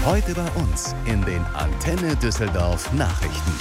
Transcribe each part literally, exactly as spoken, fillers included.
Heute bei uns in den Antenne Düsseldorf Nachrichten.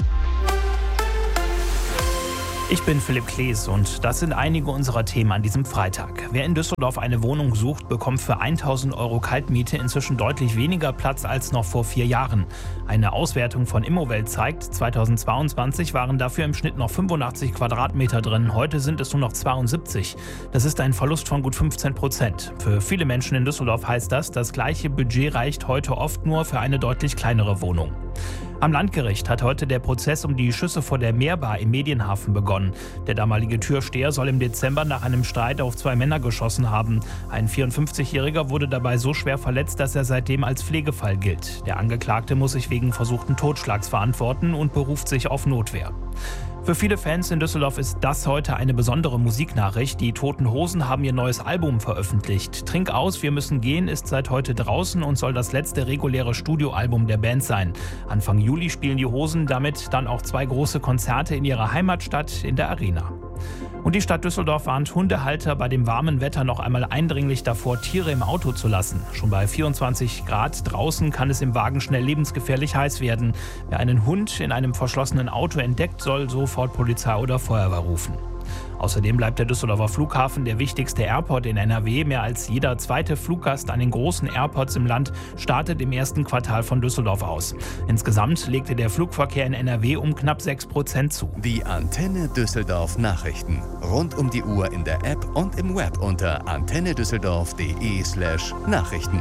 Ich bin Philipp Klees und das sind einige unserer Themen an diesem Freitag. Wer in Düsseldorf eine Wohnung sucht, bekommt für tausend Euro Kaltmiete inzwischen deutlich weniger Platz als noch vor vier Jahren. Eine Auswertung von Immowelt zeigt, zweitausendzweiundzwanzig waren dafür im Schnitt noch fünfundachtzig Quadratmeter drin, heute sind es nur noch zweiundsiebzig. Das ist ein Verlust von gut fünfzehn Prozent. Für viele Menschen in Düsseldorf heißt das, das gleiche Budget reicht heute oft nur für eine deutlich kleinere Wohnung. Am Landgericht hat heute der Prozess um die Schüsse vor der Meerbar im Medienhafen begonnen. Der damalige Türsteher soll im Dezember nach einem Streit auf zwei Männer geschossen haben. Ein vierundfünfzigjähriger wurde dabei so schwer verletzt, dass er seitdem als Pflegefall gilt. Der Angeklagte muss sich wegen versuchten Totschlags verantworten und beruft sich auf Notwehr. Für viele Fans in Düsseldorf ist das heute eine besondere Musiknachricht. Die Toten Hosen haben ihr neues Album veröffentlicht. Trink aus, wir müssen gehen ist seit heute draußen und soll das letzte reguläre Studioalbum der Band sein. Anfang Juli spielen die Hosen damit dann auch zwei große Konzerte in ihrer Heimatstadt in der Arena. Und die Stadt Düsseldorf warnt Hundehalter bei dem warmen Wetter noch einmal eindringlich davor, Tiere im Auto zu lassen. Schon bei vierundzwanzig Grad draußen kann es im Wagen schnell lebensgefährlich heiß werden. Wer einen Hund in einem verschlossenen Auto entdeckt, soll sofort Polizei oder Feuerwehr rufen. Außerdem bleibt der Düsseldorfer Flughafen der wichtigste Airport in N R W. Mehr als jeder zweite Fluggast an den großen Airports im Land startet im ersten Quartal von Düsseldorf aus. Insgesamt legte der Flugverkehr in N R W um knapp sechs Prozent zu. Die Antenne Düsseldorf Nachrichten. Rund um die Uhr in der App und im Web unter antennedüsseldorf.de slash Nachrichten.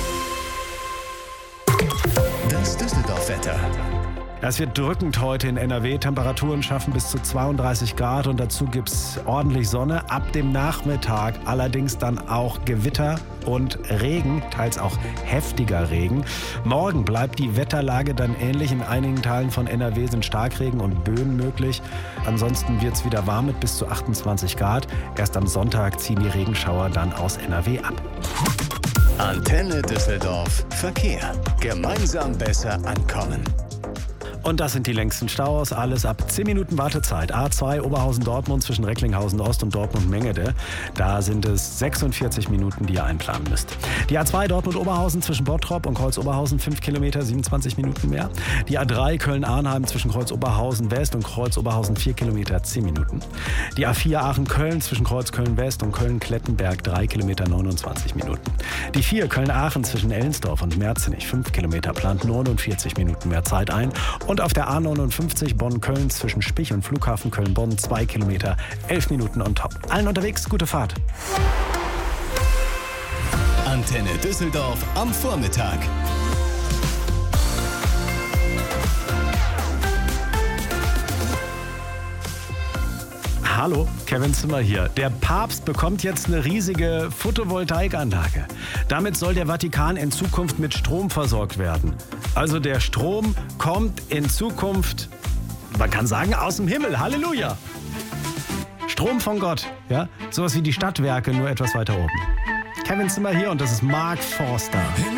Das Düsseldorf-Wetter. Es wird drückend heute in N R W. Temperaturen schaffen bis zu zweiunddreißig Grad und dazu gibt es ordentlich Sonne. Ab dem Nachmittag allerdings dann auch Gewitter und Regen, teils auch heftiger Regen. Morgen bleibt die Wetterlage dann ähnlich. In einigen Teilen von N R W sind Starkregen und Böen möglich. Ansonsten wird es wieder warm mit bis zu achtundzwanzig Grad. Erst am Sonntag ziehen die Regenschauer dann aus N R W ab. Antenne Düsseldorf Verkehr. Gemeinsam besser ankommen. Und das sind die längsten Staus. Alles ab zehn Minuten Wartezeit. A zwei Oberhausen-Dortmund zwischen Recklinghausen Ost und Dortmund-Mengede. Da sind es sechsundvierzig Minuten, die ihr einplanen müsst. Die A zwei Dortmund-Oberhausen zwischen Bottrop und Kreuz-Oberhausen fünf Kilometer, siebenundzwanzig Minuten mehr. Die A drei Köln-Arnheim zwischen Kreuz-Oberhausen West und Kreuz-Oberhausen vier Kilometer, zehn Minuten. Die A vier Aachen-Köln zwischen Kreuz-Köln-West und Köln-Klettenberg drei Kilometer, neunundzwanzig Minuten. Die vier Köln-Aachen zwischen Ellensdorf und Merzenich fünf Kilometer, plant neunundvierzig Minuten mehr Zeit ein. Und auf der A neunundfünfzig Bonn-Köln zwischen Spich und Flughafen Köln-Bonn zwei Kilometer, elf Minuten on top. Allen unterwegs, gute Fahrt. Antenne Düsseldorf am Vormittag. Hallo, Kevin Zimmer hier. Der Papst bekommt jetzt eine riesige Photovoltaikanlage. Damit soll der Vatikan in Zukunft mit Strom versorgt werden. Also der Strom kommt in Zukunft, man kann sagen, aus dem Himmel. Halleluja! Strom von Gott, ja? Sowas wie die Stadtwerke, nur etwas weiter oben. Kevin Zimmer hier und das ist Mark Forster.